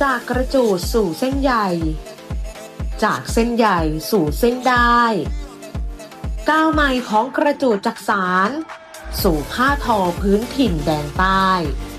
จากกระจูดสู่เส้นใยจากเส้นใยสู่เส้นได้ก้าวใหม่ของกระจูดจักสานสู่ผ้าทอพื้นถิ่นแดนใต้